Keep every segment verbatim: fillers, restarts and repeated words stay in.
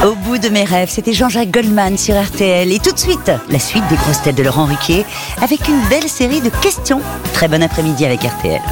Au bout de mes rêves, c'était Jean-Jacques Goldman sur R T L. Et tout de suite, la suite des grosses têtes de Laurent Ruquier avec une belle série de questions. Très bon après-midi avec R T L.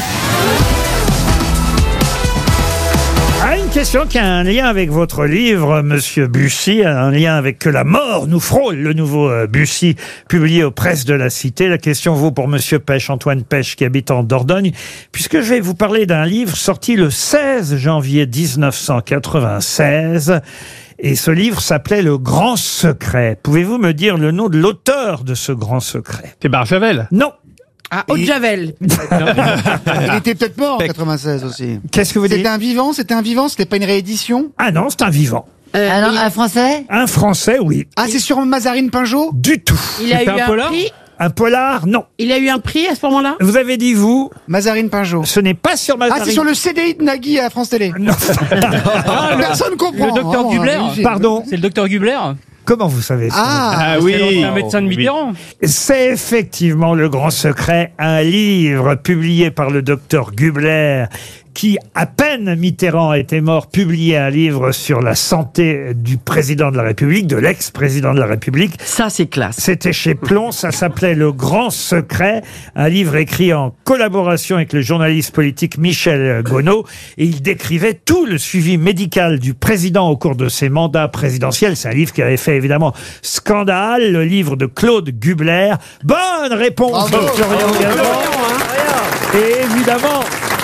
Ah, une question qui a un lien avec votre livre, Monsieur Bussy, un lien avec Que la mort nous frôle, le nouveau euh, Bussy, publié aux Presses de la Cité. La question vaut pour Monsieur Pêche, Antoine Pêche, qui habite en Dordogne, puisque je vais vous parler d'un livre sorti le seize janvier dix-neuf cent quatre-vingt-seize. Et ce livre s'appelait Le Grand Secret. Pouvez-vous me dire le nom de l'auteur de ce Grand Secret? C'est Barjavel? Non. Ah, Haute Javel. Il était peut-être mort en quatre-vingt-seize aussi. Qu'est-ce que vous dites? C'était un vivant, c'était un vivant, c'était pas une réédition. Ah non, c'est un vivant. Euh, Ah non, il, un français? Un Français, oui. Ah, c'est sur Mazarine Pinjot? Du tout. il a eu C'était un un polar prix. Un polar, non. Il a eu un prix à ce moment-là. Vous avez dit, vous, Mazarine Pinjot. ce n'est pas sur Ah, Mazarine. c'est sur le C D I de Nagui à France Télé. Non. Personne comprend. le docteur vraiment, Gubler. hein, Pardon. C'est le docteur Gubler? Comment vous savez ça? Ah, Ah Oh, oui, c'est un médecin de Mitterrand. C'est effectivement Le Grand Secret, un livre publié par le docteur Gubler, qui, à peine Mitterrand était mort, publiait un livre sur la santé du président de la République, de l'ex-président de la République. Ça, c'est classe. C'était chez Plon, ça s'appelait Le Grand Secret, un livre écrit en collaboration avec le journaliste politique Michel Gonod, et il décrivait tout le suivi médical du président au cours de ses mandats présidentiels. C'est un livre qui avait fait évidemment scandale, le livre de Claude Gubler. Bonne réponse de Bravo. Florian Gazan. Et évidemment...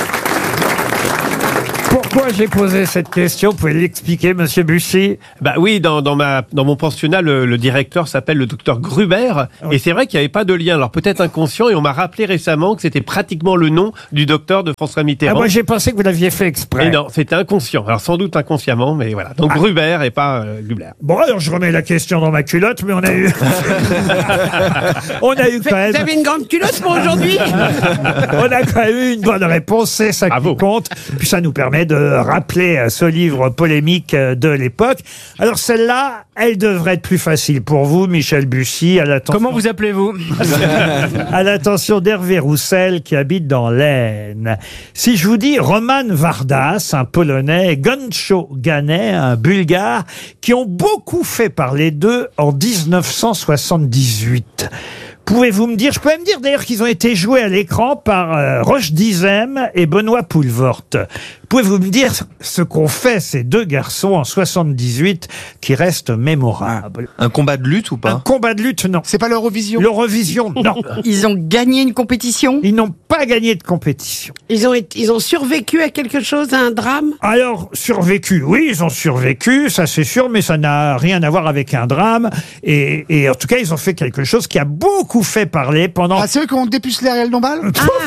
Pourquoi j'ai posé cette question? Vous pouvez l'expliquer, Monsieur Bussy? Bah oui, dans, dans ma dans mon pensionnat, le, le directeur s'appelle le docteur Gruber, Oui. et c'est vrai qu'il n'y avait pas de lien. Alors peut-être inconscient, et on m'a rappelé récemment que c'était pratiquement le nom du docteur de François Ah, Mitterrand. moi j'ai pensé que vous l'aviez fait exprès. Et non, c'était inconscient. Alors sans doute inconsciemment, mais voilà. Donc Ah. Gruber et pas euh, Gubler. Bon, alors je remets la question dans ma culotte, mais on a eu... on a eu quand même... Vous avez une grande culotte pour aujourd'hui? On a quand même eu une bonne réponse, c'est ça Bravo. qui compte. Puis ça nous permet de rappeler ce livre polémique de l'époque. Alors celle-là, elle devrait être plus facile pour vous, Michel Bussy. À l'attention, Comment vous appelez-vous? à l'attention d'Hervé Roussel qui habite dans l'Aisne. Si je vous dis Roman Vardas, un Polonais, et Goncho Ganet, un Bulgare, qui ont beaucoup fait parler d'eux en dix-neuf cent soixante-dix-huit. Pouvez-vous me dire, je peux même dire d'ailleurs qu'ils ont été joués à l'écran par euh, Roche Dizem et Benoît Poulvort. Pouvez-vous me dire ce qu'ont fait ces deux garçons en soixante-dix-huit qui reste mémorable? Un combat de lutte ou Un pas? combat de lutte, non. c'est pas l'Eurovision. L'Eurovision, non. Ils ont gagné une compétition? Ils n'ont pas gagné de compétition. Ils ont, été- ils ont survécu à quelque chose, à un drame? Alors, survécu, oui, ils ont survécu, ça c'est sûr, mais ça n'a rien à voir avec un drame. Et, et en tout cas, ils ont fait quelque chose qui a beaucoup fait parler pendant... Ah, c'est eux qui ont dépucelé Ariel Dombal?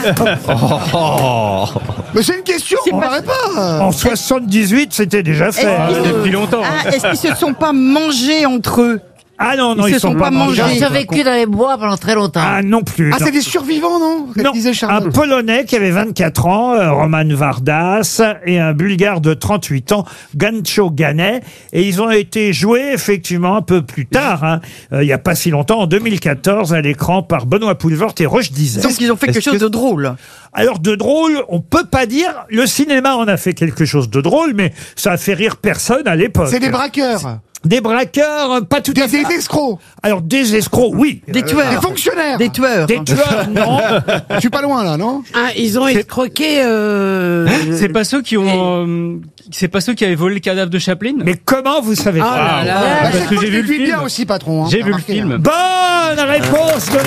Mais c'est une question, C'est on pas- paraît pas. En soixante-dix-huit, c'était déjà fait. Est-ce qu'ils se- Depuis longtemps. Ah, est-ce qu'ils se sont pas mangés entre eux? Ah non, non, Ils ils, se sont pas mangés. mangés. Ils ont vécu dans les bois pendant très longtemps. Ah non plus. Ah, non. c'est des survivants, non? Qu'elle Non, disait un Charlotte. Polonais qui avait vingt-quatre ans, euh, Roman Vardas, et un Bulgare de trente-huit ans, Goncho Ganet. Et ils ont été joués effectivement un peu plus tard, hein, euh, il n'y a pas si longtemps, en deux mille quatorze, à l'écran par Benoît Poulvort et Roche Dizem. Donc ils ont fait quelque chose de drôle. Alors de drôle, on peut pas dire. Le cinéma en a fait quelque chose de drôle, mais ça a fait rire personne à l'époque. C'est des braqueurs. Des braqueurs, euh, pas tout Des, à fait. des escrocs. Alors des escrocs, oui. Des Euh, tueurs. Des fonctionnaires. Des tueurs. Des tueurs, non. Je suis pas loin, là, non? Ah, ils ont escroqué. Euh... C'est pas ceux qui ont, euh, c'est pas ceux qui avaient volé le cadavre de Chaplin. Mais comment vous savez Ah ça? là là. Bah, parce c'est que toi j'ai qui vu le conduis bien film. aussi, patron. hein, J'ai t'as vu le remarqué, film. hein. Bonne réponse de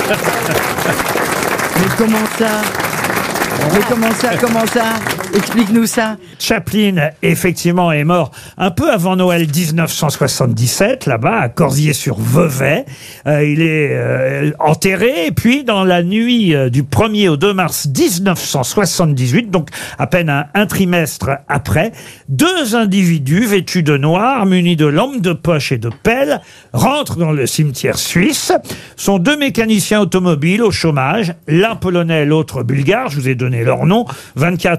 Mais comment ça? Mais comment ça? Comment ça? Explique-nous ça. Chaplin, effectivement, est mort un peu avant Noël dix-neuf cent soixante-dix-sept, là-bas, à Corzier-sur-Vevey. Euh, il est euh, enterré, et puis dans la nuit euh, du premier au deux mars dix-neuf cent soixante-dix-huit, donc à peine un, un trimestre après, deux individus vêtus de noir, munis de lampes de poche et de pelles, rentrent dans le cimetière suisse. Ce sont deux mécaniciens automobiles au chômage, l'un polonais, l'autre bulgare, je vous ai donné leur nom, vingt-quatre et trente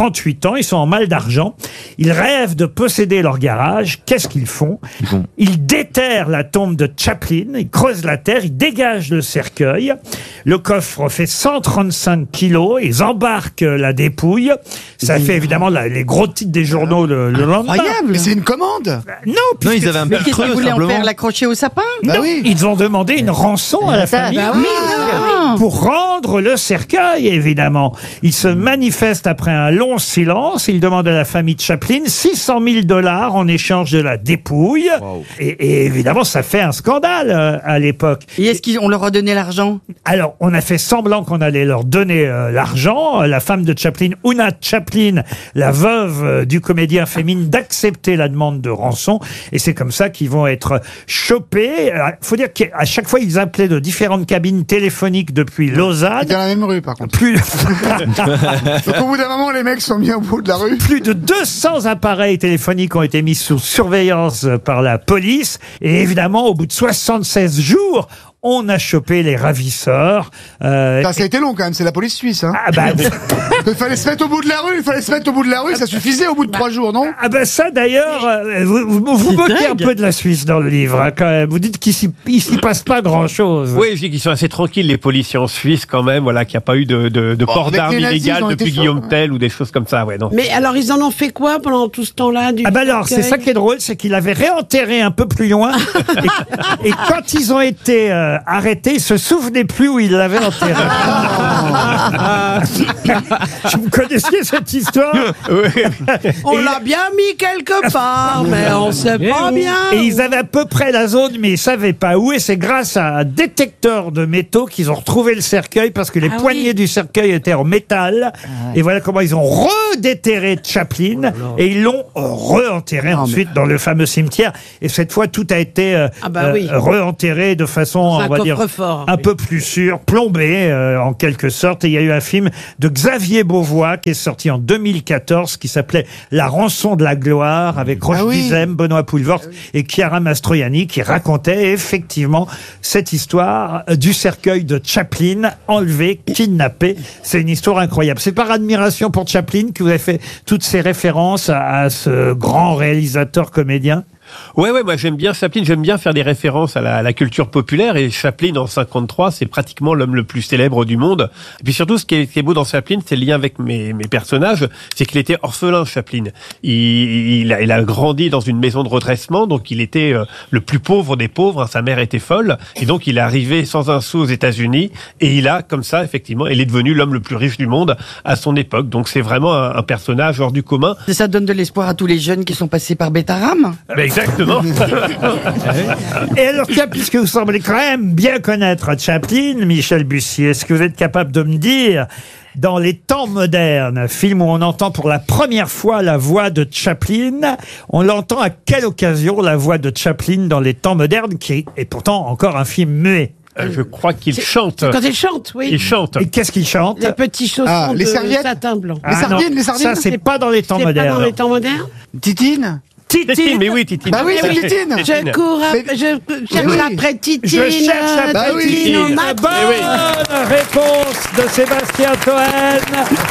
trente-huit ans, ils sont en mal d'argent. Ils rêvent de posséder leur garage. Qu'est-ce qu'ils font ? Ils déterrent la tombe de Chaplin, ils creusent la terre, ils dégagent le cercueil. Le coffre fait cent trente-cinq kilos, ils embarquent la dépouille. Ça fait évidemment la- les gros titres des journaux le, le lendemain. Incroyable. Mais c'est une commande. Non, Non, puisque- ils avaient un Mais peu qu'est-ce qu'ils creux, voulaient en simplement. faire, l'accrocher au sapin? Bah non, oui. ils ont demandé une rançon à la famille. bah oui, non. Pour rendre le cercueil, évidemment. Ils se manifestent après un long silence. Ils demandent à la famille de Chaplin six cent mille dollars en échange de la dépouille. Et, et évidemment, ça fait un scandale euh, à l'époque. Et est-ce qu'on leur a donné l'argent? Alors, on a fait semblant qu'on allait leur donner euh, l'argent. La femme de Chaplin, Una Chaplin, la veuve euh, du comédien, fait mine d'accepter la demande de rançon. Et c'est comme ça qu'ils vont être chopés. Il faut dire qu'à chaque fois, ils appelaient de différentes cabines téléphoniques depuis Lausanne. Dans la même rue, par contre. Plus, Donc, au bout d'un moment, les mecs sont mis au bout de la rue. plus de deux cents appareils téléphoniques ont été mis sous surveillance par la police. Et évidemment, au bout de soixante-seize jours, on a chopé les ravisseurs. Euh, Putain, ça a été long quand même, c'est la police suisse. Hein. ah bah, Il fallait se mettre au bout de la rue, il fallait se mettre au bout de la rue, ça suffisait au bout de trois jours, non? ah bah ça d'ailleurs, euh, vous, vous, vous moquez un peu de la Suisse dans le livre, hein, quand même. Vous dites qu'il s'y, il s'y passe pas grand-chose. Oui, je dis qu'ils sont assez tranquilles, les policiers en Suisse, quand même, voilà, qu'il n'y a pas eu de, de, de port avec d'armes les nazis, illégales ils ont depuis été chauds, Guillaume hein. Tell ou des choses comme ça, ouais, non. Mais alors, ils en ont fait quoi pendant tout ce temps-là du Ah bah alors, c'est cercueil ça qui est drôle, c'est qu'il avait réenterré un peu plus loin. et, et quand ils ont été euh, arrêtés, ils se souvenaient plus où ils l'avaient enterré. Vous connaissiez cette histoire? On l'a bien mis quelque part, mais on sait pas bien. Et ils avaient à peu près la zone, mais ils savaient pas où. Et c'est grâce à un détecteur de métaux qu'ils ont retrouvé le cercueil, parce que les Ah poignées oui. du cercueil étaient en métal. Et voilà comment ils ont redéterré Chaplin. Et ils l'ont euh, re-enterré ensuite dans le fameux cimetière. Et cette fois, tout a été euh, Ah bah oui. euh, re-enterré de façon, Dans on un va dire, coffre-fort. un peu plus sûre, plombé euh, en quelque sorte. Et il y a eu un film de Xavier Beauvois qui est sorti en deux mille quatorze qui s'appelait La rançon de la gloire, avec Roche Ah oui. Dizem, Benoît Poelvoort et Chiara Mastroianni, qui racontait effectivement cette histoire du cercueil de Chaplin enlevé, kidnappé. C'est une histoire incroyable. C'est par admiration pour Chaplin que vous avez fait toutes ces références à, à ce grand réalisateur comédien. Ouais, ouais, moi j'aime bien Chaplin, j'aime bien faire des références à la, à la culture populaire, et Chaplin en cinquante-trois, c'est pratiquement l'homme le plus célèbre du monde. Et puis surtout, ce qui est, ce qui est beau dans Chaplin, c'est le lien avec mes, mes personnages, c'est qu'il était orphelin, Chaplin. Il, il, a, il a grandi dans une maison de redressement, donc il était euh, le plus pauvre des pauvres, hein, sa mère était folle, et donc il est arrivé sans un sou aux États-Unis, et il a, comme ça, effectivement, il est devenu l'homme le plus riche du monde à son époque. Donc c'est vraiment un, un personnage hors du commun. Et ça donne de l'espoir à tous les jeunes qui sont passés par Bétaram. Mais exactement. Et alors, tiens, puisque vous semblez quand même bien connaître Chaplin, Michel Bussy, est-ce que vous êtes capable de me dire, dans Les Temps modernes, film où on entend pour la première fois la voix de Chaplin, on l'entend à quelle occasion, la voix de Chaplin dans Les Temps modernes, qui est pourtant encore un film muet? Euh, Je crois qu'il chante. Quand il chante, oui. Il chante. Et qu'est-ce qu'il chante? Les petits chaussons Ah, les de serviettes satin blanc. Les sardines, non, les sardines Ça, c'est pas dans Les Temps C'est pas modernes. dans les temps modernes? Titine. Titine. Titine, mais oui, Titine. Bah oui, c'est Titine. Titine. Je cours, après, Mais- je cherche oui. après Titine. Je cherche après Bah oui. Titine au Titine. mat. Bonne réponse de Sébastien Toen.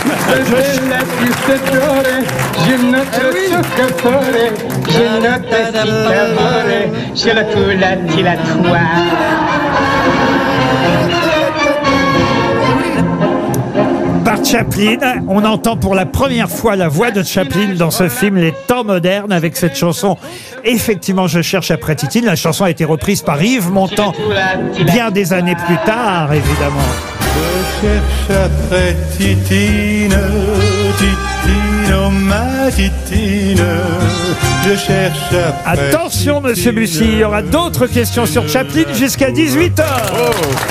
Par Chaplin, on entend pour la première fois la voix de Chaplin dans ce film Les Temps modernes, avec cette chanson. Effectivement, je cherche après Titine. La chanson a été reprise par Yves Montand bien des années plus tard, évidemment. Je cherche après Titine, Titine, oh ma Titine. Je cherche après. Attention, monsieur Bussy, il y aura d'autres questions sur Chaplin jusqu'à dix-huit heures.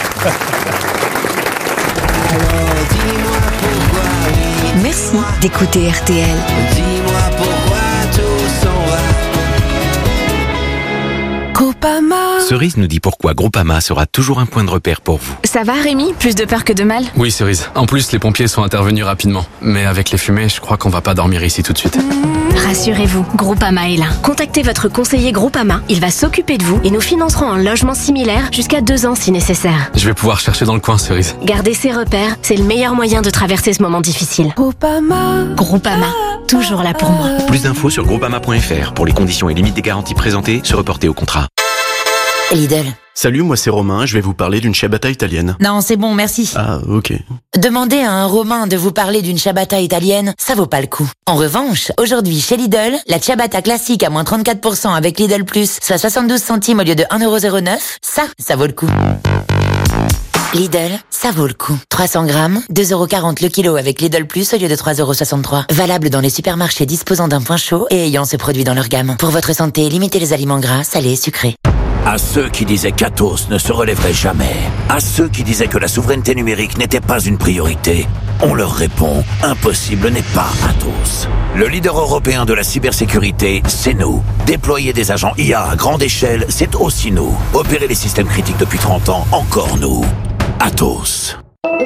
Merci d'écouter R T L. Dis-moi pourquoi tout s'en va. Copama. Cerise nous dit pourquoi Groupama sera toujours un point de repère pour vous. Ça va Rémi? Plus de peur que de mal? Oui Cerise, en plus les pompiers sont intervenus rapidement. Mais avec les fumées, je crois qu'on va pas dormir ici tout de suite. Rassurez-vous, Groupama est là. Contactez votre conseiller Groupama, il va s'occuper de vous et nous financerons un logement similaire jusqu'à deux ans si nécessaire. Je vais pouvoir chercher dans le coin Cerise. Gardez ses repères, c'est le meilleur moyen de traverser ce moment difficile. Groupama. Groupama, toujours là pour moi. Plus d'infos sur groupama point f r. Pour les conditions et limites des garanties présentées, se reporter au contrat. Lidl. Salut, moi c'est Romain, je vais vous parler d'une ciabatta italienne. Non, c'est bon, merci. Ah, ok. Demander à un Romain de vous parler d'une ciabatta italienne, ça vaut pas le coup. En revanche, aujourd'hui chez Lidl, la ciabatta classique à moins trente-quatre pour cent avec Lidl Plus, soit soixante-douze centimes au lieu de un euro zéro neuf, ça, ça vaut le coup. Lidl, ça vaut le coup. trois cents grammes, deux euros quarante le kilo avec Lidl Plus au lieu de trois euros soixante-trois. Valable dans les supermarchés disposant d'un point chaud et ayant ce produit dans leur gamme. Pour votre santé, limitez les aliments gras, salés et sucrés. À ceux qui disaient qu'Atos ne se relèverait jamais, à ceux qui disaient que la souveraineté numérique n'était pas une priorité, on leur répond, impossible n'est pas Atos. Le leader européen de la cybersécurité, c'est nous. Déployer des agents I A à grande échelle, c'est aussi nous. Opérer les systèmes critiques depuis trente ans, encore nous. Atos.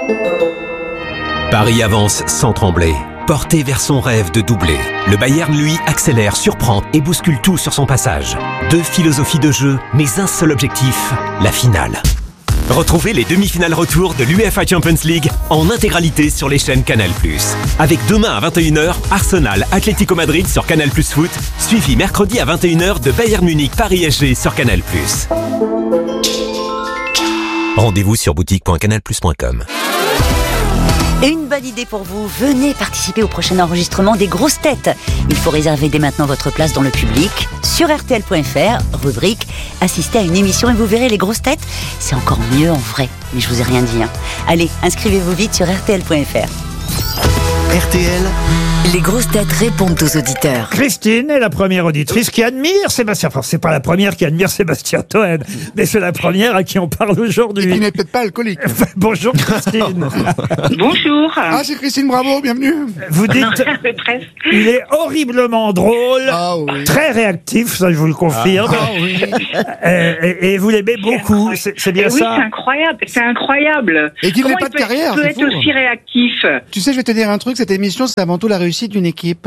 Paris avance sans trembler. Porté vers son rêve de doubler. Le Bayern, lui, accélère, surprend et bouscule tout sur son passage. Deux philosophies de jeu, mais un seul objectif, la finale. Retrouvez les demi-finales retour de l'UEFA Champions League en intégralité sur les chaînes Canal plus. Avec demain à vingt et une heures, Arsenal Atlético Madrid sur Canal plus Foot, suivi mercredi à vingt et une heures de Bayern Munich Paris S G sur Canal plus. Rendez-vous sur boutique point canal plus point com. Et une bonne idée pour vous, venez participer au prochain enregistrement des grosses têtes. Il faut réserver dès maintenant votre place dans le public sur r t l point f r, rubrique assister à une émission et vous verrez les grosses têtes. C'est encore mieux en vrai, mais je vous ai rien dit. Hein. Allez, inscrivez-vous vite sur r t l point f r. R T L, les grosses têtes répondent aux auditeurs. Christine est la première auditrice qui admire Sébastien. Enfin, c'est pas la première qui admire Sébastien Toen, mais c'est la première à qui on parle aujourd'hui. Et qui n'est peut-être pas alcoolique. Bonjour Christine. Bonjour. Ah, c'est Christine Bravo, bienvenue. Vous dites, il est horriblement drôle, ah, oui. Très réactif, ça je vous le confirme. Ah, oui. et, et, et vous l'aimez beaucoup, c'est, c'est bien et oui, ça. C'est incroyable, c'est incroyable. Et qu'il n'ait pas de peut, carrière. peut c'est être fou. aussi réactif. Tu sais, je vais te dire un truc, cette émission, c'est avant tout la réussite d'une équipe.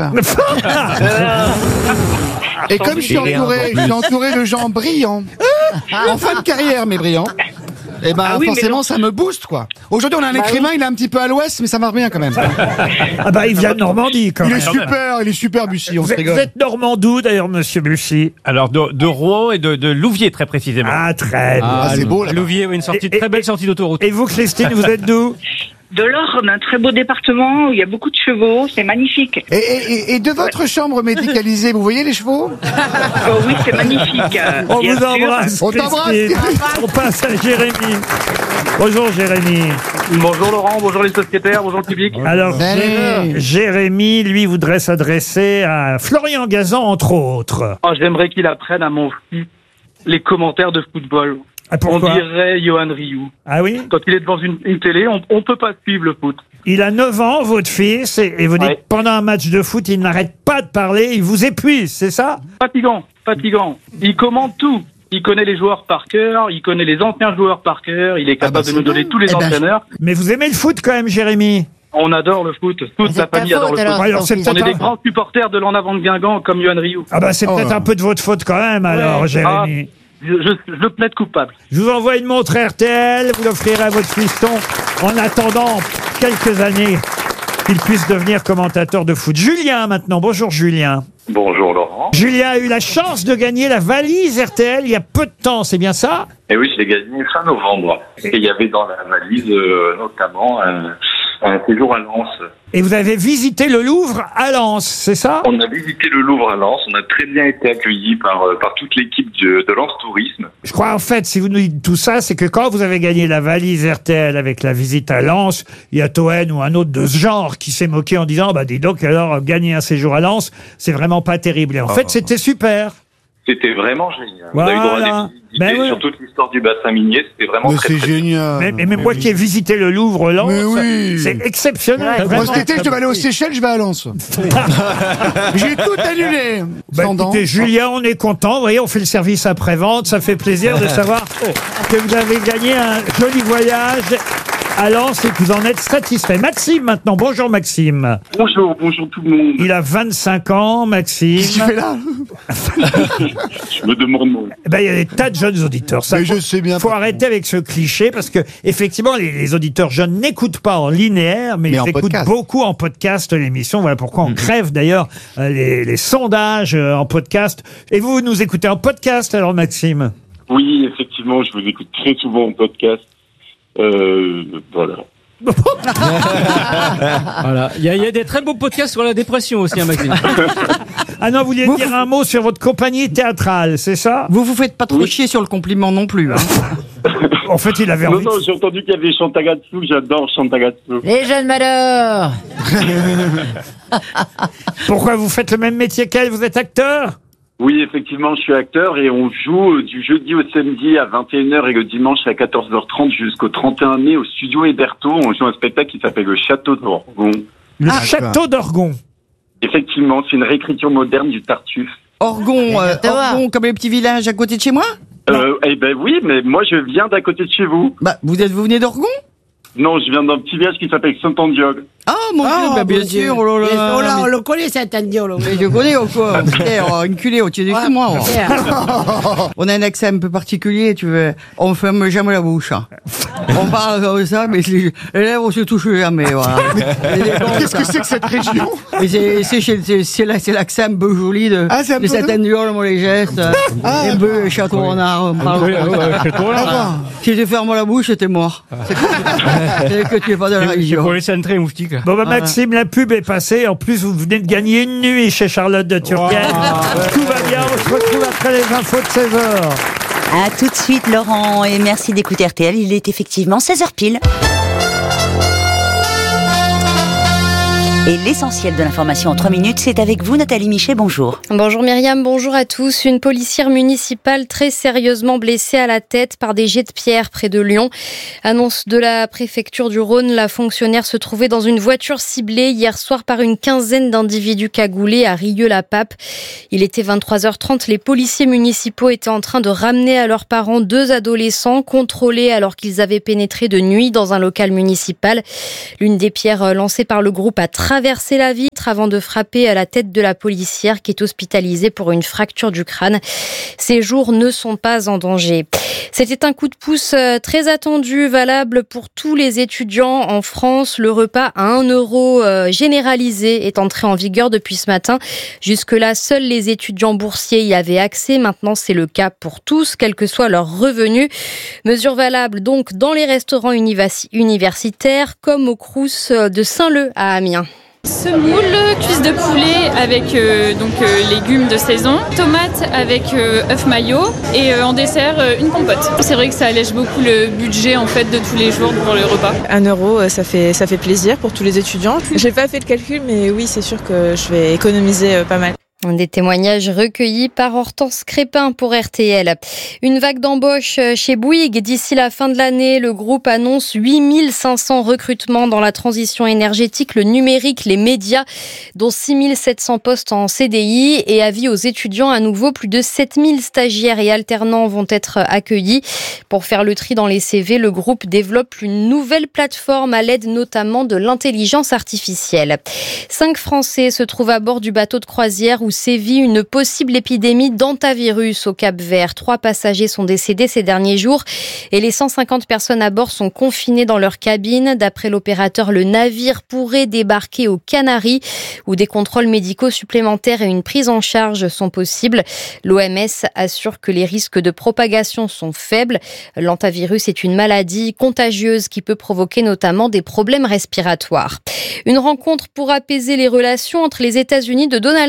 Et comme je suis entouré, je suis entouré de gens brillants, en fin de carrière, mais brillants, et ben ah oui, forcément ça me booste quoi. Aujourd'hui on a un bah écrivain, oui. Il est un petit peu à l'ouest, mais ça marche bien quand même. Ah bah il vient de Normandie quand il même. Il est super, il est super Bussy, on vous se rigole. Vous êtes normandou d'ailleurs, monsieur Bussy? Alors de, de Rouen et de, de Louviers très précisément. Ah très bien. Ah, c'est beau là. Louviers, une sortie, et, très belle sortie d'autoroute. Et vous Christine, vous êtes d'où? De l'Orne, un très beau département où il y a beaucoup de chevaux, c'est magnifique. Et, et, et de votre ouais. chambre médicalisée, vous voyez les chevaux? Oh oui, c'est magnifique. On bien vous sûr. embrasse. On t'embrasse. On passe à Jérémy. Bonjour Jérémy. Bonjour Laurent, bonjour les sociétaires, bonjour le public. Alors Jé- Jérémy, lui, voudrait s'adresser à Florian Gazan, entre autres. Oh, j'aimerais qu'il apprenne à mon fils les commentaires de football. Ah, on dirait Johan Rioux. Ah oui? Quand il est devant une, une télé, on ne peut pas suivre le foot. Il a neuf ans, votre fils, et, et vous dites, ouais. Pendant un match de foot, il n'arrête pas de parler, il vous épuise, c'est ça? Fatigant, fatigant. Il commente tout. Il connaît les joueurs par cœur, il connaît les anciens joueurs par cœur, il est capable ah bah de nous donner bien. tous les eh entraîneurs. Ben, mais vous aimez le foot quand même, Jérémy? On adore le foot. Toute la famille adore le foot. Alors, c'est on est des grands supporters de l'En Avant de Guingamp comme Johan Rioux. Ah bah c'est oh peut-être là. un peu de votre faute quand même, alors, ouais. Jérémy. Ah. Je, je, je plaide coupable. Je vous envoie une montre R T L, vous l'offrirez à votre fiston en attendant quelques années qu'il puisse devenir commentateur de foot. Julien maintenant, bonjour Julien. Bonjour Laurent. Julien a eu la chance de gagner la valise R T L il y a peu de temps, c'est bien ça? Eh oui, je l'ai gagné fin novembre. Et il y avait dans la valise euh, notamment un, un séjour à Lens. Et vous avez visité le Louvre à Lens, c'est ça? On a visité le Louvre à Lens, on a très bien été accueillis par, par toute l'équipe de, de Lens Tourisme. Je crois en fait, si vous nous dites tout ça, c'est que quand vous avez gagné la valise R T L avec la visite à Lens, il y a Toen ou un autre de ce genre qui s'est moqué en disant « Bah dis donc, alors, gagner un séjour à Lens, c'est vraiment pas terrible. » Et en oh, fait, c'était super. C'était vraiment génial. Voilà. On a eu droit à des visites Ben ouais. sur toute l'histoire du bassin minier. C'était vraiment Mais très, c'est très génial. Mais, mais, mais moi qui ai visité le Louvre, Lens, Mais oui. c'est exceptionnel. Moi, vraiment. cet été, je devais aller aux Seychelles, je vais à Lens. J'ai tout annulé. Bah, Sans dents. écoutez, Julien, on est content. Vous voyez, on fait le service après-vente. Ça fait plaisir de savoir que vous avez gagné un joli voyage à Lens et que vous en êtes satisfait. Maxime, maintenant. Bonjour, Maxime. Bonjour, bonjour tout le monde. Il a vingt-cinq ans, Maxime. Qu'est-ce qu'il fait là? Je me demande mon. Eh ben, il y a des tas de jeunes auditeurs. Ça, Mais faut, je sais bien. faut arrêter avec ce cliché parce que, effectivement, les, les auditeurs jeunes n'écoutent pas en linéaire, mais, Mais ils en écoutent podcast. beaucoup en podcast l'émission. Voilà pourquoi on crève d'ailleurs euh, les, les sondages euh, en podcast. Et vous, vous nous écoutez en podcast alors, Maxime? Oui, effectivement, je vous écoute très souvent en podcast. Euh, voilà. Voilà. Il y, a- il y a des très beaux podcasts sur la dépression aussi, hein, Maxime. Ah non, vous vouliez dire un mot sur votre compagnie théâtrale, c'est ça? Vous vous faites pas trop chier sur le compliment non plus. Hein. En fait, il avait Non, envie. non, j'ai entendu qu'il y avait Chantagatsu. J'adore Chantagatsu. Les jeunes malheurs. Pourquoi vous faites le même métier qu'elle? Vous êtes acteur? Oui, effectivement, je suis acteur et on joue euh, du jeudi au samedi à vingt et une heures et le dimanche à quatorze heures trente jusqu'au trente et un mai au studio Héberto. On joue un spectacle qui s'appelle Le Château d'Orgon. Le Ah, château d'Orgon. Effectivement, c'est une réécriture moderne du Tartuffe. Orgon, euh, Bientôt voir. Orgon, comme les petits villages à côté de chez moi. Euh, eh ben oui, mais moi je viens d'à côté de chez vous. Bah, vous êtes, vous venez d'Orgon? Non, je viens d'un petit village qui s'appelle Saint-Andiog. Ah mon Ah, Dieu, bah, bien mon Dieu. sûr, oh là là. Oh là, mais- on le connaît, cet indien, là. Mais je connais ou quoi? Putain, oh, une culée au-dessus de Ouais, moi. oh. ouais. On a un accent un peu particulier, tu veux. On ferme jamais la bouche. hein. On parle comme ça, mais les, les lèvres se touchent jamais, voilà. Qu'est-ce que c'est que cette région? Et c'est, c'est, c'est, c'est, c'est la- c'est l'accent un peu joli de, Ah, c'est un de peu- cet indien, moi, les gestes. Ah. Un peu château renard. on parle comme ça. Si tu fermes la bouche, t'es mort. C'est que, c'est que tu es pas de la Il faut région. laisser entrer, moustique. Bon, bah, Ah. Maxime, la pub est passée. En plus, vous venez de gagner une nuit chez Charlotte de Turckheim. Tout va bien. On se retrouve après les infos de seize heures. À tout de suite, Laurent, et merci d'écouter R T L. Il est effectivement seize heures pile. Et l'essentiel de l'information en trois minutes, c'est avec vous, Nathalie Michet. Bonjour. Bonjour Myriam, bonjour à tous. Une policière municipale très sérieusement blessée à la tête par des jets de pierre près de Lyon. Annonce de la préfecture du Rhône, la fonctionnaire se trouvait dans une voiture ciblée hier soir par une quinzaine d'individus cagoulés à Rieux-la-Pape. Il était vingt-trois heures trente. Les policiers municipaux étaient en train de ramener à leurs parents deux adolescents contrôlés alors qu'ils avaient pénétré de nuit dans un local municipal. L'une des pierres lancées par le groupe a traversé la vitre avant de frapper à la tête de la policière qui est hospitalisée pour une fracture du crâne. Ses jours ne sont pas en danger. C'était un coup de pouce très attendu, valable pour tous les étudiants en France. Le repas à un euro généralisé est entré en vigueur depuis ce matin. Jusque-là, seuls les étudiants boursiers y avaient accès. Maintenant, c'est le cas pour tous, quel que soit leur revenu. Mesure valable donc dans les restaurants univers- universitaires comme au Crous de Saint-Leu à Amiens. Semoule, cuisse de poulet avec euh, donc euh, légumes de saison, tomates avec euh, œufs mayo et euh, en dessert euh, une compote. C'est vrai que ça allège beaucoup le budget en fait de tous les jours pour le repas. Un euro, euh, ça fait ça fait plaisir pour tous les étudiants. J'ai pas fait le calcul, mais oui, c'est sûr que je vais économiser euh, pas mal. Des témoignages recueillis par Hortense Crépin pour R T L. Une vague d'embauche chez Bouygues. D'ici la fin de l'année, le groupe annonce huit mille cinq cents recrutements dans la transition énergétique, le numérique, les médias, dont six mille sept cents postes en C D I. Et avis aux étudiants, à nouveau, plus de sept mille stagiaires et alternants vont être accueillis. Pour faire le tri dans les C V, le groupe développe une nouvelle plateforme à l'aide notamment de l'intelligence artificielle. Cinq Français se trouvent à bord du bateau de croisière où sévit une possible épidémie d'hantavirus au Cap-Vert. Trois passagers sont décédés ces derniers jours et les cent cinquante personnes à bord sont confinées dans leur cabine. D'après l'opérateur, le navire pourrait débarquer aux Canaries où des contrôles médicaux supplémentaires et une prise en charge sont possibles. L'O M S assure que les risques de propagation sont faibles. L'hantavirus est une maladie contagieuse qui peut provoquer notamment des problèmes respiratoires. Une rencontre pour apaiser les relations entre les États-Unis de Donald Trump et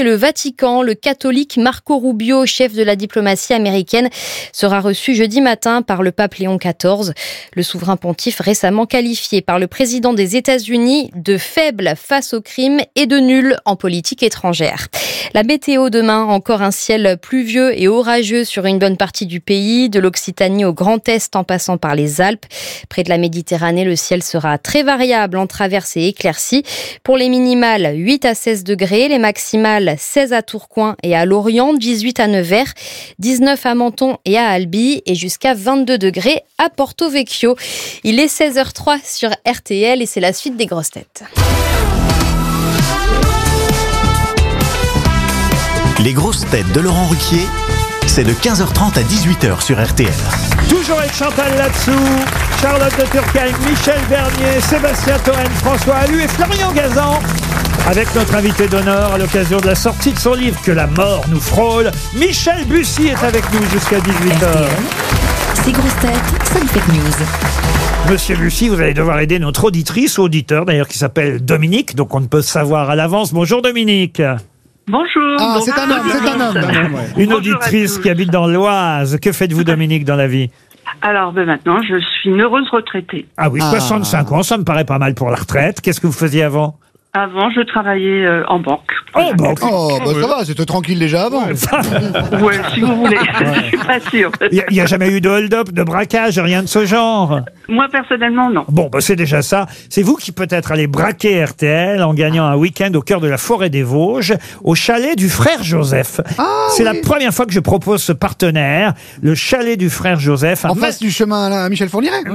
et le Vatican. Le catholique Marco Rubio, chef de la diplomatie américaine, sera reçu jeudi matin par le pape Léon quatorze. Le souverain pontife récemment qualifié par le président des États-Unis de faible face au crime et de nul en politique étrangère. La météo demain, encore un ciel pluvieux et orageux sur une bonne partie du pays, de l'Occitanie au Grand Est en passant par les Alpes. Près de la Méditerranée, le ciel sera très variable en traverse et éclairci. Pour les minimales, huit à seize degrés, les maximales seize à Tourcoing et à Lorient, dix-huit à Nevers, dix-neuf à Menton et à Albi et jusqu'à vingt-deux degrés à Porto Vecchio. Il est seize heures zéro trois sur R T L et c'est la suite des grosses têtes. Les grosses têtes de Laurent Ruquier, c'est de quinze heures trente à dix-huit heures sur R T L. Toujours avec Chantal Latsou, Charlotte de Turckheim, Michel Bernier, Sébastien Toen, François Allu et Florian Gazan. Avec notre invité d'honneur à l'occasion de la sortie de son livre « Que la mort nous frôle », Michel Bussy est avec nous jusqu'à dix-huit heures. Ces grosses têtes, ça me fait news. Monsieur Bussy, vous allez devoir aider notre auditrice ou auditeur, d'ailleurs, qui s'appelle Dominique, donc on ne peut savoir à l'avance. Bonjour Dominique. Bonjour. Ah, c'est un homme, c'est un homme. Une Bonjour auditrice qui habite dans l'Oise. Que faites-vous, Dominique, dans la vie? Alors, ben maintenant, je suis une heureuse retraitée. Ah oui, soixante-cinq ans, ça me paraît pas mal pour la retraite. Qu'est-ce que vous faisiez avant? Avant, je travaillais euh, en banque. En banque? Oh, bah ça va, c'était tranquille déjà avant. Ouais, si vous voulez. Je suis pas sûre. Il n'y a, a jamais eu de hold-up, de braquage, rien de ce genre? Moi, personnellement, non. Bon, bah, c'est déjà ça. C'est vous qui peut-être allez braquer R T L en gagnant un week-end au cœur de la forêt des Vosges, au chalet du frère Joseph. Ah, c'est oui. la première fois que je propose ce partenaire, le chalet du frère Joseph. En face du chemin à Michel Fourniret.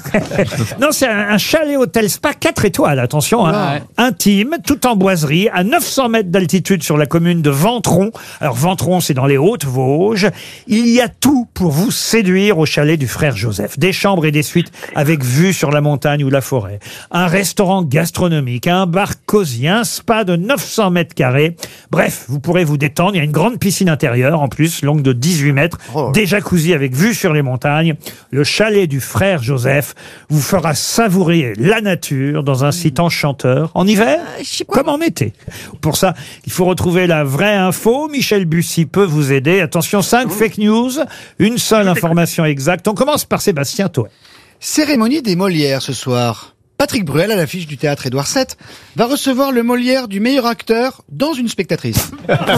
Non, c'est un, un chalet hôtel spa quatre étoiles, attention, hein, Ouais. intime, tout en boiserie, à neuf cents mètres d'altitude sur la commune de Ventron. Alors Ventron, c'est dans les Hautes-Vosges. Il y a tout pour vous séduire au chalet du frère Joseph. Des chambres et des suites avec vue sur la montagne ou la forêt. Un restaurant gastronomique, un bar cosy, un spa de neuf cents mètres carrés. Bref, vous pourrez vous détendre. Il y a une grande piscine intérieure, en plus, longue de dix-huit mètres. Oh. Des jacuzzis avec vue sur les montagnes. Le chalet du frère Joseph vous fera savourer la nature dans un site enchanteur. En hiver, comme en été. Pour ça, il faut retrouver la vraie info. Michel Bussy peut vous aider. Attention, cinq fake news, une seule information exacte. On commence par Sébastien Toen. Cérémonie des Molières ce soir. Patrick Bruel, à l'affiche du théâtre Édouard sept, va recevoir le Molière du meilleur acteur dans une spectatrice.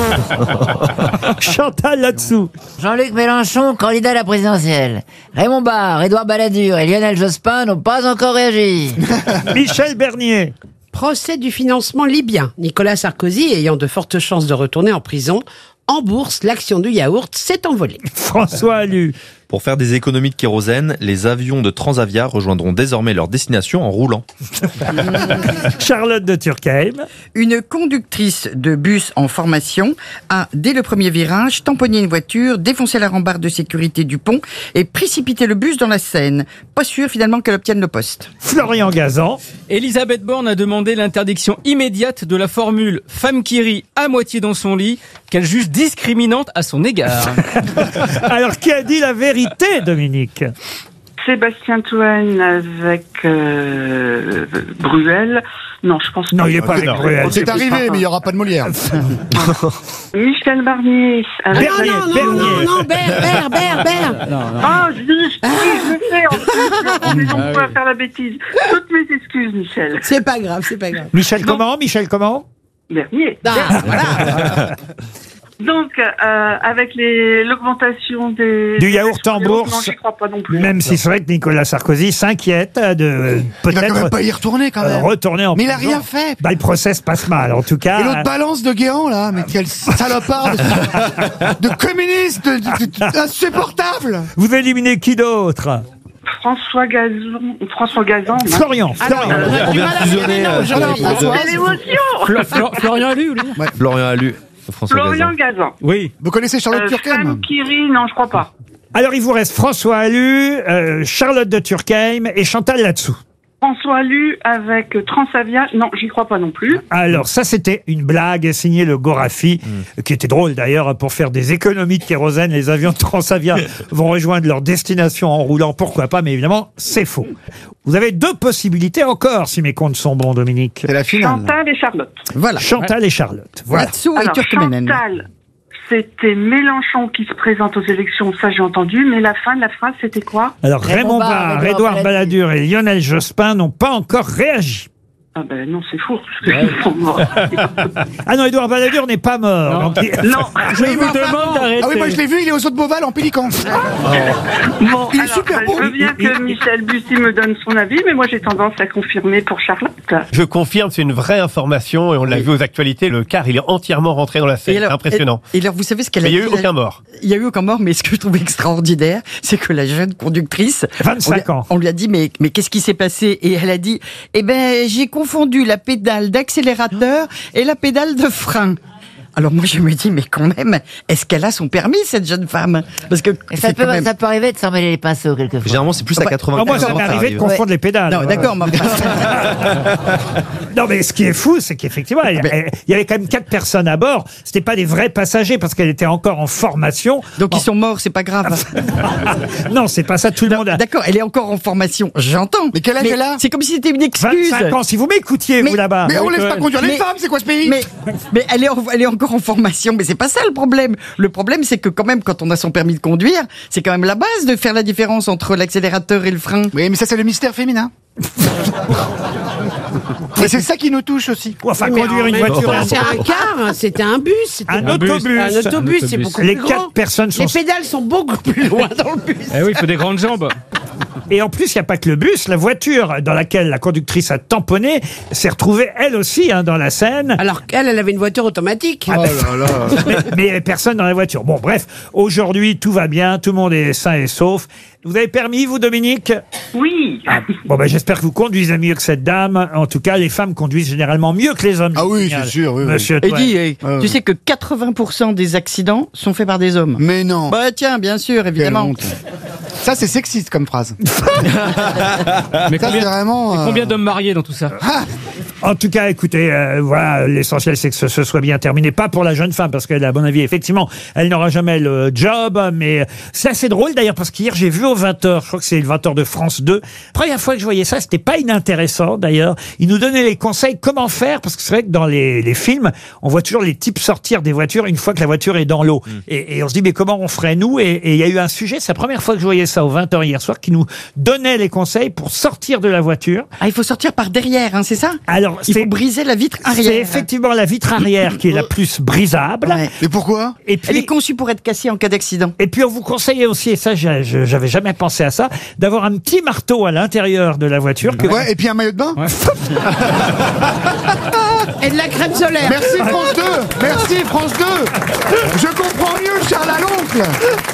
Chantal là-dessous. Jean-Luc Mélenchon, candidat à la présidentielle. Raymond Barre, Édouard Balladur et Lionel Jospin n'ont pas encore réagi. Michel Bernier. Procès du financement libyen. Nicolas Sarkozy, ayant de fortes chances de retourner en prison, en bourse, l'action du yaourt s'est envolée. François Allu. Pour faire des économies de kérosène, les avions de Transavia rejoindront désormais leur destination en roulant. Charlotte de Turckheim. Une conductrice de bus en formation a, dès le premier virage, tamponné une voiture, défoncé la rambarde de sécurité du pont et précipité le bus dans la Seine. Pas sûr finalement qu'elle obtienne le poste. Florian Gazan. Elisabeth Borne a demandé l'interdiction immédiate de la formule « femme qui rit à moitié dans son lit » qu'elle juge discriminante à son égard. Alors, qui a dit la vérité, Dominique? Sébastien Toen avec euh, Bruel. Non, je pense Non, pas. il n'est pas avec Non. Bruel. C'est arrivé, mais il n'y aura pas de Molière. Michel Barnier. Avec Bernier, non, non, Bernier. non, non, Ber, Ber, Ber, Ber. Ah, je dis, je le fais. En plus, on est nombreux à faire la bêtise. Toutes mes excuses, Michel. C'est pas grave, c'est pas grave. Michel comment? Michel comment? Bernier. Ah, voilà. Donc, euh, avec les- l'augmentation des... Du yaourt en Non, bourse. j'y crois pas non plus. Même si c'est vrai que Nicolas Sarkozy s'inquiète de euh, Il va quand même peut-être pas y retourner quand euh, même. retourner en Mais il a prison. rien fait. Bah, le procès se passe mal, en tout cas. Et l'autre balance de Guéant là, mais quel salopard de, de communiste, de, de- de- insupportable. Vous éliminez qui d'autre? François Gazan. François Gazan. non. Florian. Alors, Florian. on a du mal à faire les noms, Alors, aujourd'hui. François, C'est l'émotion. Flo- Flo- Florian Allu, lui. Florian Allu, François Florian Gazan. Gazan. Oui. vous connaissez Charlotte Euh, Turckheim? Femme qui rit, non, je crois pas. Alors, il vous reste François Allu, euh, Charlotte de Turckheim et Chantal là-dessous. François Lu avec Transavia, non, j'y crois pas non plus. Alors ça, c'était une blague signée le Gorafi, Mm. qui était drôle d'ailleurs. Pour faire des économies de kérosène, les avions de Transavia vont rejoindre leur destination en roulant, pourquoi pas, mais évidemment, c'est faux. Vous avez deux possibilités encore, si mes comptes sont bons, Dominique. C'est la finale. Chantal et Charlotte. Voilà. Chantal et Charlotte. Voilà. Latsou et Alors, Turkmenen. Chantal, c'était Mélenchon qui se présente aux élections, ça j'ai entendu, mais la fin de la phrase, c'était quoi? Alors Raymond Barre, Édouard Balladur et Lionel Jospin n'ont pas encore réagi. Ah ben non, c'est faux. Parce que ils sont morts. Ah non, Édouard Balladur n'est pas mort. Non. Donc, il- Non. Je Oui, vous mais enfin, demande d'arrêter. Ah oui, moi je l'ai vu, il est au saut de Beauval en Pélican. Bon, Il est alors, super ben, beau. je veux bien que Michel Bussy me donne son avis, mais moi j'ai tendance à confirmer pour Charlotte. Je confirme, c'est une vraie information et on l'a vu aux actualités. Le car, il est entièrement rentré dans la scène. Et alors, Impressionnant. Et, et alors, vous savez ce qu'elle a Mais il n'y a dit, eu aucun la- mort. Il y a eu aucun mort, mais ce que je trouve extraordinaire, c'est que la jeune conductrice, vingt-cinq on lui a, ans. on lui a dit mais mais qu'est-ce qui s'est passé? Et elle a dit eh ben j'ai confondu la pédale d'accélérateur et la pédale de frein. Alors moi je me dis mais quand même est-ce qu'elle a son permis cette jeune femme? Parce que Et ça c'est peut, quand même- ça peut arriver de s'en mêler les pinceaux quelquefois. Généralement, c'est plus à Ah bah, quatre-vingts Ah, moi, ça kilomètres m'est par arrivé de heure. confondre les pédales. Non, d'accord, mais Non, mais ce qui est fou, c'est qu'effectivement, il y a- il y avait quand même quatre personnes à bord. C'était pas des vrais passagers parce qu'elle était encore en formation. donc ils sont morts, c'est pas grave. Non, c'est pas ça. Tout le monde a D'accord, elle est encore en formation, j'entends. Mais quel âge elle a? C'est comme si c'était une excuse. vingt-cinq ans. Si vous m'écoutiez, Mais- vous là-bas. Mais on laisse pas conduire les Mais- femmes, c'est quoi ce pays? Mais, mais elle, est en- elle est encore en formation, mais c'est pas ça le problème. Le problème, c'est que quand même, quand on a son permis de conduire, c'est quand même la base de faire la différence entre l'accélérateur et le frein. Oui, mais ça c'est le mystère féminin. Et c'est ça qui nous touche aussi. Enfin, Oui, mais conduire en une même voiture. temps, C'est un car, hein, c'était un bus. c'était Un pas- autobus. Un autobus, c'est beaucoup Les plus quatre grand. personnes sont. Les pédales sont beaucoup plus loin dans le bus. Eh oui, il faut des grandes jambes. Et en plus, il n'y a pas que le bus. La voiture dans laquelle la conductrice a tamponné s'est retrouvée, elle aussi, hein, dans la Seine. Alors qu'elle, elle avait une voiture automatique. Ah, mais, mais il n'y avait personne dans la voiture. Bon, bref, aujourd'hui, tout va bien, tout le monde est sain et sauf. Vous avez permis, vous, Dominique? Oui. Bon, ben, j'espère que vous conduisez mieux que cette dame. En tout cas, les femmes conduisent généralement mieux que les hommes. Ah je vous oui, signale, c'est sûr, oui, oui. Monsieur Et Toine. dis, eh, Ah ouais. tu sais que quatre-vingts pour cent des accidents sont faits par des hommes. Mais non. Bah tiens, bien sûr, Quelle évidemment. honte. Ça c'est sexiste comme phrase. Mais Ça c'est combien, vraiment. euh, combien d'hommes mariés dans tout ça? En tout cas, écoutez, euh, voilà, l'essentiel c'est que ce, ce soit bien terminé. Pas pour la jeune femme, parce qu'elle, à mon avis, effectivement, elle n'aura jamais le job. Mais c'est assez drôle d'ailleurs, parce qu'hier j'ai vu au vingt heures, je crois que c'est le vingt heures de France deux. Première fois que je voyais ça, c'était pas inintéressant d'ailleurs. Ils nous donnaient les conseils comment faire, parce que c'est vrai que dans les, les films, on voit toujours les types sortir des voitures une fois que la voiture est dans l'eau. Et, et on se dit mais comment on ferait nous? Et et il y a eu un sujet, c'est la première fois que je voyais ça au vingt heures hier soir, qui nous donnait les conseils pour sortir de la voiture. Ah, il faut sortir par derrière, hein, c'est ça? Alors, Il c'est faut briser la vitre arrière. c'est effectivement la vitre arrière qui est la plus brisable. Ouais. Mais pourquoi? Et Elle est puis, conçue pour être cassée en cas d'accident. et puis on vous conseillait aussi, et ça je- je- j'avais jamais pensé à ça, d'avoir un petit marteau à l'intérieur de la voiture. Que Ouais, et puis un maillot de bain. Et de la crème solaire. Merci France deux. Merci France deux. Je comprends mieux Charles à l'oncle.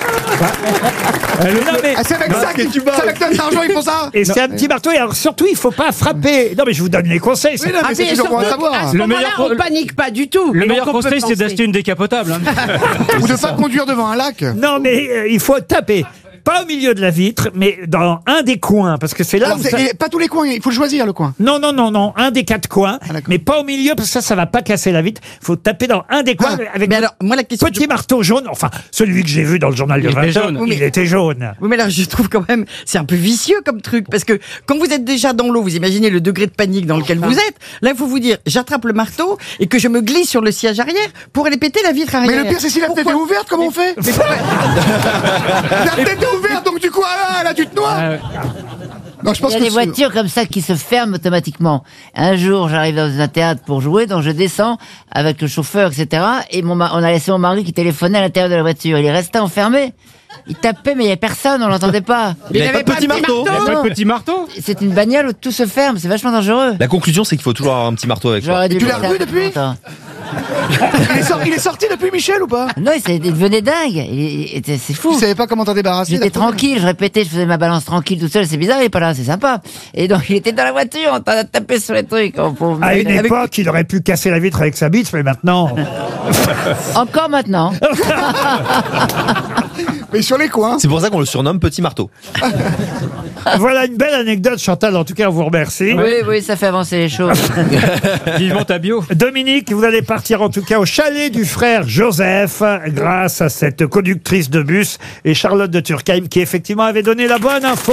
Non, mais- Ah, c'est avec ça qu'ils c'est avec notre argent ils font ça. et c'est un petit marteau, et alors surtout il faut pas frapper. Non mais je vous donne les conseils. c'est- Oui, non, Ah, mais c'est mais toujours bon à surtout, savoir. à ce Le moment-là, meilleur- on panique pas du tout. Le Et meilleur donc, on peut conseil, c'est penser. d'acheter une décapotable. hein. Ou de pas conduire devant un lac. Non mais euh, il faut taper. Pas au milieu de la vitre, mais dans un des coins, parce que c'est là Alors, où c'est- ça- et pas tous les coins, il faut choisir le coin. Non, non, non, non, un des quatre coins, Ah, d'accord. mais pas au milieu, parce que ça, ça va pas casser la vitre. faut taper dans un des coins Ah, avec Mais un alors, moi, la question. petit marteau jaune, enfin, celui que j'ai vu dans le journal de Il était vingt heures, jaune. il Oui, mais- était jaune. Oui, mais là, je trouve quand même, c'est un peu vicieux comme truc, parce que quand vous êtes déjà dans l'eau, vous imaginez le degré de panique dans lequel vous êtes. Là, il faut vous dire, j'attrape le marteau et que je me glisse sur le siège arrière pour aller péter la vitre arrière. Mais le pire c'est si la fenêtre est ouverte, comment on fait? La fenêtre est ouverte donc du coup ah, là tu te noies. Ah ouais. Non, je pense Il y a que des c'est- voitures comme ça qui se ferment automatiquement. Un jour, j'arrive dans un théâtre pour jouer, donc je descends avec le chauffeur, et cetera. Et mon ma- on a laissé mon mari qui téléphonait à l'intérieur de la voiture. Il est resté enfermé. Il tapait, mais il n'y avait personne, on l'entendait pas. Il avait pas de petit marteau. Il avait pas de petit marteau. C'est une bagnole où tout se ferme, c'est vachement dangereux. La conclusion, c'est qu'il faut toujours avoir un petit marteau avec soi. J'aurais dû tu le l'as faire revu depuis longtemps. il, est sorti, il est sorti depuis Michel ou pas? Non, il, s'est- il devenait dingue. Il- il était- C'est fou. Tu savais pas comment t'en débarrasser? J'étais la fenêtre tranquille, je répétais, je faisais ma balance tranquille tout seul, c'est bizarre, il est pas là, c'est sympa. Et donc il était dans la voiture en train de taper sur les trucs. Oh, pauvre À mec. une Avec- époque, il aurait pu casser la vitre avec sa bite, mais maintenant. Encore maintenant. Mais sur les coins. C'est pour ça qu'on le surnomme Petit Marteau. Voilà une belle anecdote, Chantal. En tout cas, on vous remercie. Oui, oui, ça fait avancer les choses. Vivement ta bio. Dominique, vous allez partir en tout cas au chalet du frère Joseph grâce à cette conductrice de bus et Charlotte de Turckheim qui effectivement avait donné la bonne info.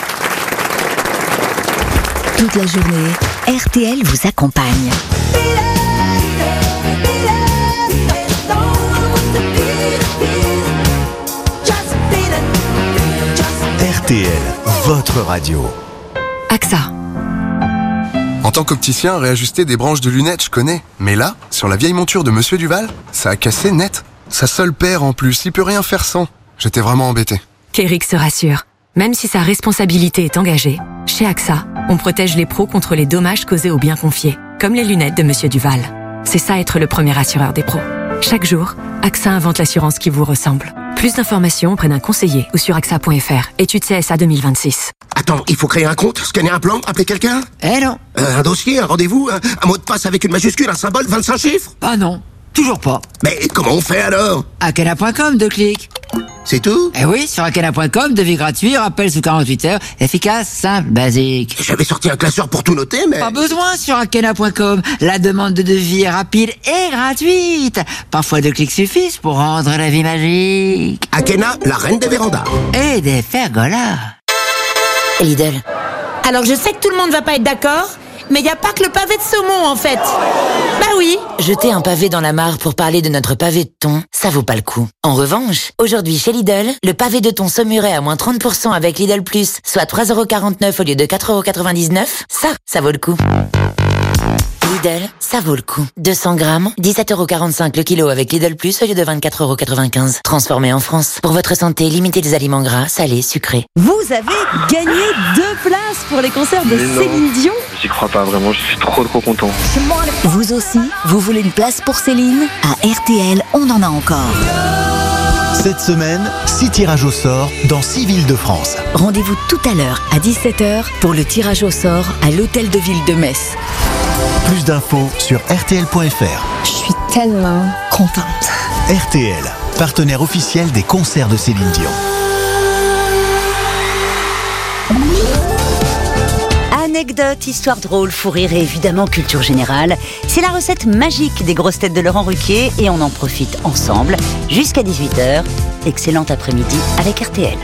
Toute la journée, R T L vous accompagne. R T L, votre radio. A X A. En tant qu'opticien, réajuster des branches de lunettes, je connais. Mais là, sur la vieille monture de Monsieur Duval, ça a cassé net. Sa seule paire en plus, il peut rien faire sans. J'étais vraiment embêté. Kérix se rassure. Même si sa responsabilité est engagée, chez A X A, on protège les pros contre les dommages causés aux biens confiés, comme les lunettes de Monsieur Duval. C'est ça être le premier assureur des pros. Chaque jour, A X A invente l'assurance qui vous ressemble. Plus d'informations auprès d'un conseiller ou sur A X A point F R. Étude C S A deux mille vingt-six. Attends, il faut créer un compte, scanner un plan, appeler quelqu'un? Eh non. Euh, un dossier, un rendez-vous, un, un mot de passe avec une majuscule, un symbole, vingt-cinq chiffres? Ah non, toujours pas. Mais comment on fait alors? Akena point com, deux clics. C'est tout? Eh oui, sur Akena point com, devis gratuit, rappel sous quarante-huit heures, efficace, simple, basique. J'avais sorti un classeur pour tout noter, mais... Pas besoin sur Akena point com. La demande de devis est rapide et gratuite. Parfois deux clics suffisent pour rendre la vie magique. Akena, la reine des vérandas. Et des pergolas. Lidl. Alors je sais que tout le monde va pas être d'accord, mais il n'y a pas que le pavé de saumon en fait. Bah oui. Jeter un pavé dans la mare pour parler de notre pavé de thon, ça vaut pas le coup. En revanche, aujourd'hui chez Lidl, le pavé de thon saumuré à moins trente pour cent avec Lidl Plus, soit trois euros quarante-neuf au lieu de quatre euros quatre-vingt-dix-neuf, ça, ça vaut le coup. Lidl, ça vaut le coup. deux cents grammes, dix-sept euros quarante-cinq le kilo avec Lidl Plus au lieu de vingt-quatre euros quatre-vingt-quinze. Transformé en France. Pour votre santé, limitez les aliments gras, salés, sucrés. Vous avez gagné deux places pour les concerts de Mais non. Céline Dion. J'y crois pas vraiment, je suis trop trop content. Vous aussi, vous voulez une place pour Céline? À R T L, on en a encore. Cette semaine, six tirages au sort dans six villes de France. Rendez-vous tout à l'heure à dix-sept heures pour le tirage au sort à l'Hôtel de Ville de Metz. Plus d'infos sur R T L point F R. Je suis tellement contente. R T L, partenaire officiel des concerts de Céline Dion. Anecdote, histoire drôle, fou rire et évidemment culture générale. C'est la recette magique des grosses têtes de Laurent Ruquier et on en profite ensemble jusqu'à dix-huit heures. Excellent après-midi avec R T L.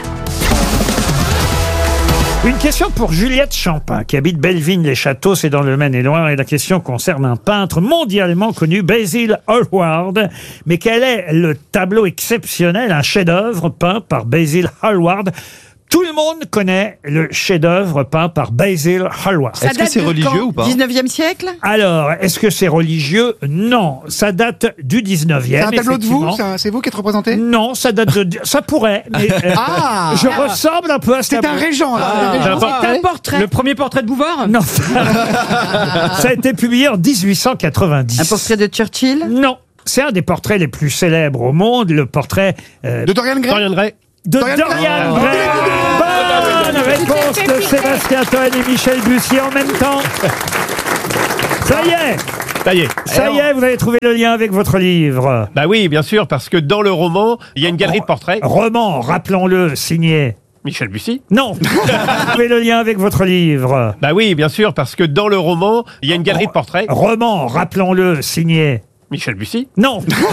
Une question pour Juliette Champin, qui habite Bellevigne-les-Châteaux, c'est dans le Maine-et-Loire, et la question concerne un peintre mondialement connu, Basil Hallward. Mais quel est le tableau exceptionnel, un chef-d'œuvre peint par Basil Hallward? Tout le monde connaît le chef-d'œuvre peint par Basil Hallward. Ça Est-ce que date c'est de religieux quand ou pas dix-neuvième siècle? Alors, est-ce que c'est religieux? Non, ça date du dix-neuvième. C'est un tableau de vous? effectivement. C'est un- C'est vous qui êtes représenté? Non, ça date de... Ça pourrait, mais euh, Ah je ressemble un peu à ce C'est un tableau. régent, là. Ah. Un régent. Ah. C'est un portrait. Le premier portrait de Bouvard? Non. Ça a été publié en dix-huit cent quatre-vingt-dix. Un portrait de Churchill? Non. C'est un des portraits les plus célèbres au monde, le portrait... euh, De Dorian Gray? Dorian Gray. de Dorian Dorian Gray. Gray. Bonne réponse de Sébastien Toen et Michel Bussier en même temps. Ça y est. Ça y est. Ça y est, vous avez trouvé le lien avec votre livre. Bah oui, bien sûr, parce que dans le roman, il y a une galerie de portraits. Roman, rappelons-le, signé... Michel Bussy. Non. Vous avez le lien avec votre livre. Bah oui, bien sûr, parce que dans le roman, il y a une galerie de portraits. Roman, rappelons-le, signé... Michel Bussy. Non.